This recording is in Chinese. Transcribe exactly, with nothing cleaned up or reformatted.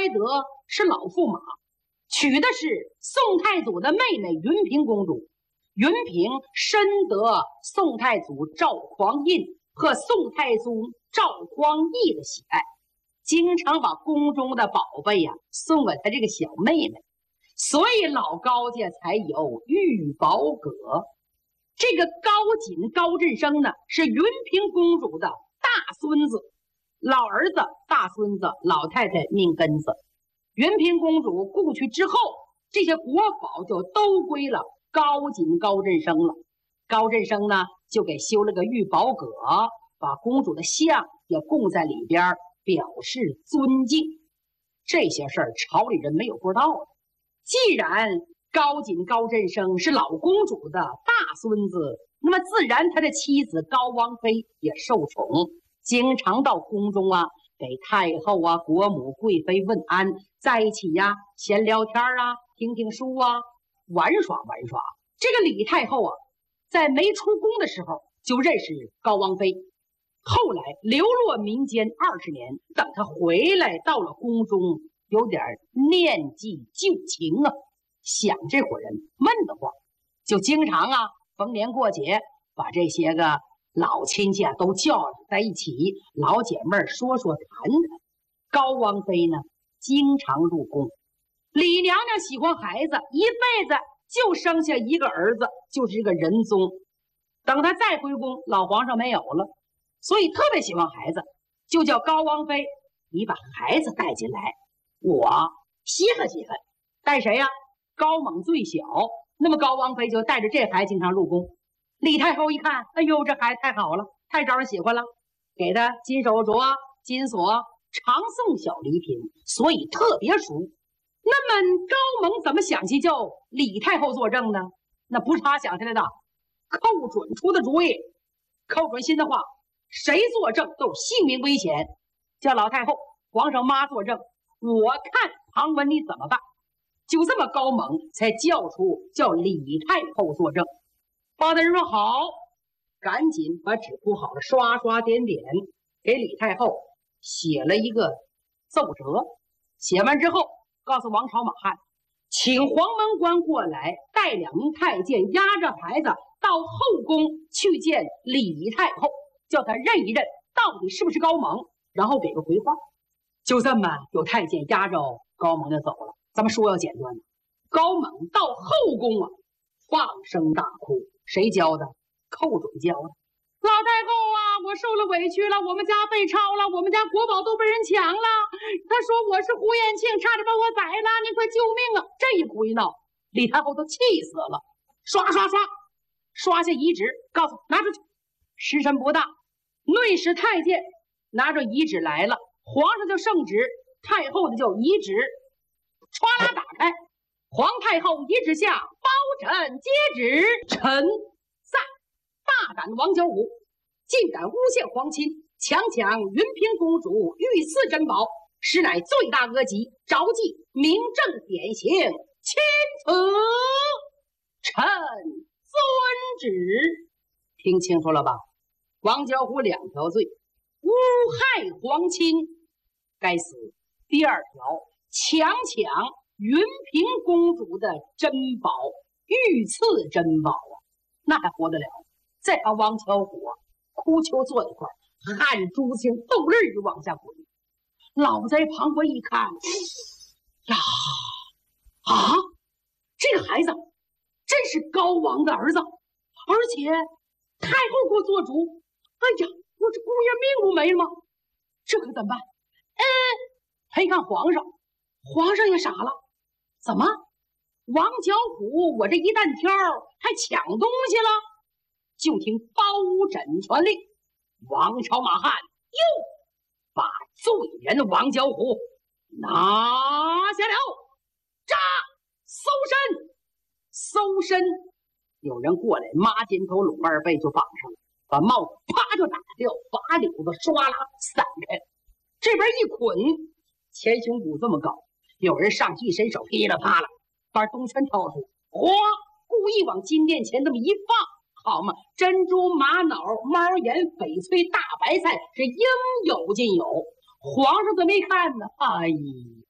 怀德是老驸马，娶的是宋太祖的妹妹云嫔公主。云嫔深得宋太祖赵匡胤和宋太宗赵光义的喜爱，经常把宫中的宝贝呀、啊、送给他这个小妹妹，所以老高家才有玉宝阁。这个高瑾高振生呢，是云嫔公主的大孙子，老儿子、大孙子、老太太命根子。云嫔公主故去之后，这些国宝就都归了高瑾高振生了。高振生呢，就给修了个玉宝阁，把公主的像也供在里边，表示尊敬。这些事儿朝里人没有不知道的。既然高瑾高振生是老公主的大孙子，那么自然他的妻子高王妃也受宠，经常到宫中啊，给太后啊、国母、贵妃问安，在一起呀、啊、闲聊天啊，听听书啊，玩耍玩耍。这个李太后啊，在没出宫的时候就认识高王妃，后来流落民间二十年，等她回来到了宫中，有点念记旧情啊，想这伙人闷得慌，就经常啊逢年过节把这些个老亲戚啊都叫在一起，老姐妹说说谈谈。高王妃呢经常入宫，李娘娘喜欢孩子，一辈子就生下一个儿子，就是这个仁宗。等她再回宫，老皇上没有了，所以特别喜欢孩子，就叫高王妃，你把孩子带进来，我稀罕稀罕。带谁呀、啊？高猛最小，那么高王妃就带着这孩子经常入宫。李太后一看，哎呦，这孩子太好了，太招人喜欢了，给他金手镯、金锁，常送小礼品，所以特别熟。那么高猛怎么想起叫李太后作证呢？那不是他想起来的，寇准出的主意。寇准心的话，谁作证都有性命危险，叫老太后、皇上妈作证，我看庞文你怎么办。就这么高猛才叫出叫李太后作证。包大人说好，赶紧把纸铺好了，刷刷点点给李太后写了一个奏折。写完之后告诉王朝马汉，请黄门官过来，带两名太监押着牌子到后宫去见李太后，叫他认一认到底是不是高猛，然后给个回话。就这么有太监押着高猛就走了。咱们说要简短，高猛到后宫啊，放声大哭。谁教的？寇准教的。老太后啊，我受了委屈了，我们家被抄了，我们家国宝都被人抢了。他说我是胡延庆，差点把我宰了，你快救命啊！这一哭一闹，李太后都气死了，刷刷刷刷下遗旨，告诉拿出去。时辰不大，内侍太监拿着遗旨来了，皇上就圣旨，太后的就遗旨，唰啦打开。皇太后遗旨下，包臣接旨，臣在大胆王小虎竟敢诬陷皇亲，强抢云嫔公主御赐珍宝，实乃罪大恶极，着即明正典刑，钦此。臣遵旨。听清楚了吧？王小虎两条罪：诬害皇亲，该死；第二条，强抢云嫔公主的珍宝，御赐珍宝啊，那还活得了？再看王巧虎啊，哭丘坐一块，汗珠星豆粒儿往下滚。老在旁边一看，呀啊，这个孩子真是高王的儿子，而且太后给我做主。哎呀，我这姑爷命不没了吗？这可怎么办？嗯，他一看皇上，皇上也傻了。怎么王小虎我这一弹挑还抢东西了？就听包拯传令，王朝马汉又把罪人王小虎拿下了，扎搜身搜身。有人过来，抹肩头拢二背就绑上了，把帽子啪就打掉，把领子唰啦散开了。这边一捆，前胸骨这么高，有人上去一伸手，噼里啪啦把东拳掏出，哗，故意往金殿前这么一放，好嘛，珍珠、玛瑙、猫眼、翡翠、大白菜是应有尽有。皇上怎么没看呢？哎呀，